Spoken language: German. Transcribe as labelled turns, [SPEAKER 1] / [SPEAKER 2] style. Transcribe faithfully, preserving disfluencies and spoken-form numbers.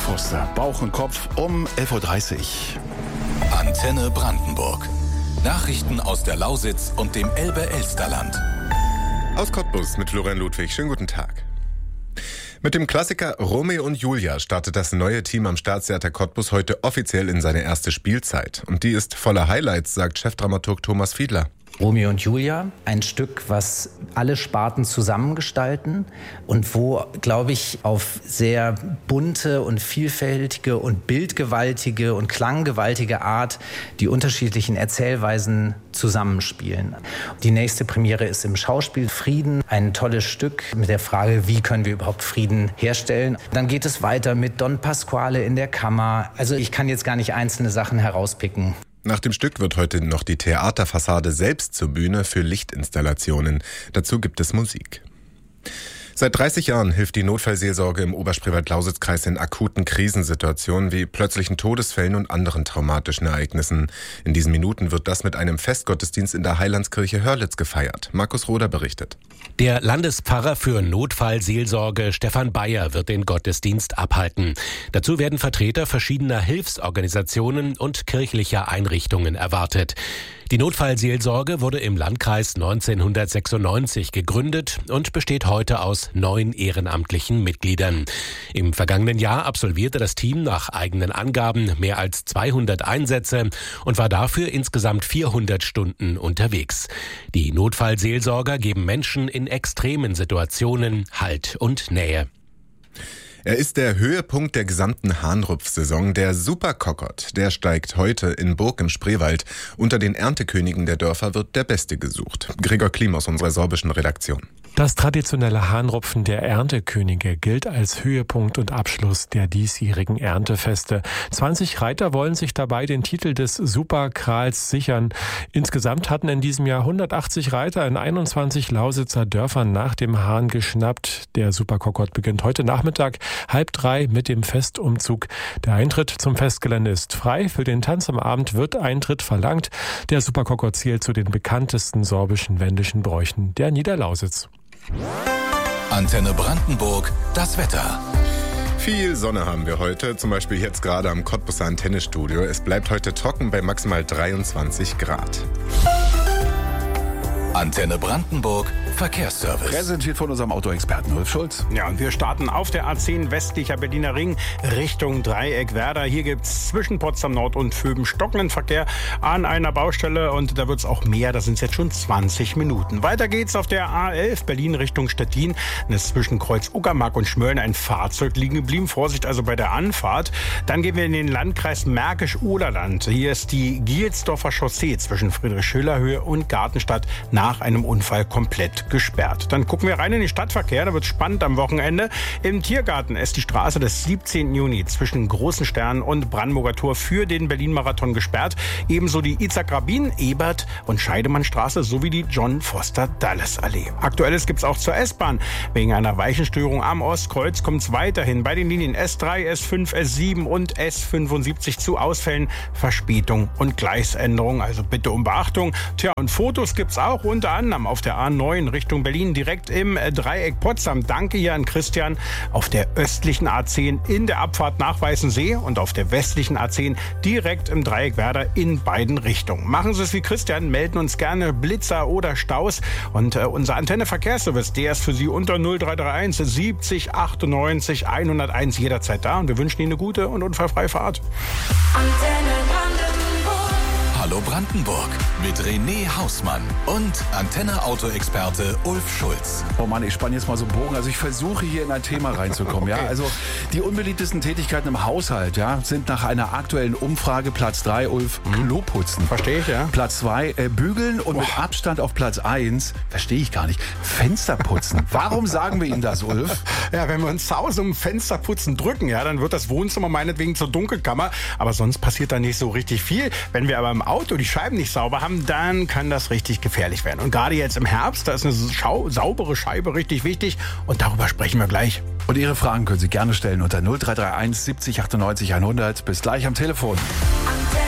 [SPEAKER 1] Forster, Bauch und Kopf um elf Uhr dreißig.
[SPEAKER 2] Antenne Brandenburg. Nachrichten aus der Lausitz und dem Elbe-Elsterland.
[SPEAKER 3] Aus Cottbus mit Florian Ludwig. Schönen guten Tag. Mit dem Klassiker Romeo und Julia startet das neue Team am Staatstheater Cottbus heute offiziell in seine erste Spielzeit. Und die ist voller Highlights, sagt Chefdramaturg Thomas Fiedler.
[SPEAKER 4] Romeo und Julia, ein Stück, was alle Sparten zusammengestalten und wo, glaube ich, auf sehr bunte und vielfältige und bildgewaltige und klanggewaltige Art die unterschiedlichen Erzählweisen zusammenspielen. Die nächste Premiere ist im Schauspiel Frieden, ein tolles Stück mit der Frage, wie können wir überhaupt Frieden herstellen. Dann geht es weiter mit Don Pasquale in der Kammer. Also ich kann jetzt gar nicht einzelne Sachen herauspicken.
[SPEAKER 3] Nach dem Stück wird heute noch die Theaterfassade selbst zur Bühne für Lichtinstallationen. Dazu gibt es Musik. Seit dreißig Jahren hilft die Notfallseelsorge im Oberspreewald-Lausitz-Kreis in akuten Krisensituationen wie plötzlichen Todesfällen und anderen traumatischen Ereignissen. In diesen Minuten wird das mit einem Festgottesdienst in der Heilandskirche Hörlitz gefeiert. Markus Roder berichtet.
[SPEAKER 5] Der Landespfarrer für Notfallseelsorge Stefan Bayer wird den Gottesdienst abhalten. Dazu werden Vertreter verschiedener Hilfsorganisationen und kirchlicher Einrichtungen erwartet. Die Notfallseelsorge wurde im Landkreis neunzehnhundertsechsundneunzig gegründet und besteht heute aus neun ehrenamtlichen Mitgliedern. Im vergangenen Jahr absolvierte das Team nach eigenen Angaben mehr als zweihundert Einsätze und war dafür insgesamt vierhundert Stunden unterwegs. Die Notfallseelsorger geben Menschen in extremen Situationen Halt und Nähe.
[SPEAKER 3] Er ist der Höhepunkt der gesamten Hahnrupf-Saison, der Superkokkot. Der steigt heute in Burg im Spreewald. Unter den Erntekönigen der Dörfer wird der Beste gesucht. Gregor Klim aus unserer sorbischen Redaktion.
[SPEAKER 6] Das traditionelle Hahnrupfen der Erntekönige gilt als Höhepunkt und Abschluss der diesjährigen Erntefeste. zwanzig Reiter wollen sich dabei den Titel des Superkrals sichern. Insgesamt hatten in diesem Jahr hundertachtzig Reiter in einundzwanzig Lausitzer Dörfern nach dem Hahn geschnappt. Der Superkokkot beginnt heute Nachmittag halb drei mit dem Festumzug. Der Eintritt zum Festgelände ist frei. Für den Tanz am Abend wird Eintritt verlangt. Der Superkokkot zählt zu den bekanntesten sorbischen wendischen Bräuchen der Niederlausitz.
[SPEAKER 2] Antenne Brandenburg, das Wetter.
[SPEAKER 3] Viel Sonne haben wir heute, zum Beispiel jetzt gerade am Cottbuser Antennestudio. Es bleibt heute trocken bei maximal dreiundzwanzig Grad.
[SPEAKER 2] Antenne Brandenburg, Verkehrsservice.
[SPEAKER 1] Präsentiert von unserem Autoexperten Ulf Schulz.
[SPEAKER 7] Ja, und wir starten auf der A zehn westlicher Berliner Ring Richtung Dreieck-Werder. Hier gibt es zwischen Potsdam Nord und Vöben stockenden Verkehr an einer Baustelle und da wird es auch mehr. Da sind es jetzt schon zwanzig Minuten. Weiter geht's auf der A elf Berlin Richtung Stettin. Da ist zwischen Kreuz Uckermark und Schmölln ein Fahrzeug liegen geblieben. Vorsicht also bei der Anfahrt. Dann gehen wir in den Landkreis Märkisch-Oderland. Hier ist die Gielsdorfer Chaussee zwischen Friedrich-Schiller-Höhe und Gartenstadt nach einem Unfall komplett gesperrt. Dann gucken wir rein in den Stadtverkehr, da wird es spannend am Wochenende. Im Tiergarten ist die Straße des siebzehnten Juni zwischen Großen Stern und Brandenburger Tor für den Berlin-Marathon gesperrt. Ebenso die Itzhak-Rabin, Ebert und Scheidemannstraße sowie die John-Foster-Dulles-Allee. Aktuelles gibt es auch zur S-Bahn. Wegen einer Weichenstörung am Ostkreuz kommt es weiterhin bei den Linien S drei, S fünf, S sieben und S fünfundsiebzig zu Ausfällen, Verspätung und Gleisänderung. Also bitte um Beachtung. Tja, und Fotos gibt es auch unter anderem auf der A neun Richtung Berlin, direkt im Dreieck Potsdam. Danke hier an Christian. Auf der östlichen A zehn in der Abfahrt nach Weißensee und auf der westlichen A zehn direkt im Dreieck Werder in beiden Richtungen. Machen Sie es wie Christian, melden uns gerne Blitzer oder Staus. Und äh, unser Antenne Verkehrsservice, der ist für Sie unter null drei drei eins siebzig achtundneunzig hunderteins jederzeit da. Und wir wünschen Ihnen eine gute und unfallfreie Fahrt.
[SPEAKER 2] Antenne Brandenburg. Hallo Brandenburg mit René Hausmann und Antenne-Auto-Experte Ulf Schulz.
[SPEAKER 1] Oh Mann, ich spanne jetzt mal so einen Bogen. Also ich versuche hier in ein Thema reinzukommen. Okay. Ja, also die unbeliebtesten Tätigkeiten im Haushalt, ja, sind nach einer aktuellen Umfrage Platz drei, Ulf, mhm. Kloputzen.
[SPEAKER 7] Verstehe ich, ja.
[SPEAKER 1] Platz zwei, äh, Bügeln und oh. mit Abstand auf Platz eins, verstehe ich gar nicht, Fensterputzen. Warum sagen wir Ihnen das, Ulf?
[SPEAKER 7] Ja, wenn wir uns zu Hause um Fensterputzen drücken, ja, dann wird das Wohnzimmer meinetwegen zur Dunkelkammer. Aber sonst passiert da nicht so richtig viel. Wenn wir aber im Auto die Scheiben nicht sauber haben, dann kann das richtig gefährlich werden. Und gerade jetzt im Herbst, da ist eine Schau- saubere Scheibe richtig wichtig. Und darüber sprechen wir gleich.
[SPEAKER 1] Und Ihre Fragen können Sie gerne stellen unter null drei drei eins siebzig achtundneunzig hundert. Bis gleich am Telefon.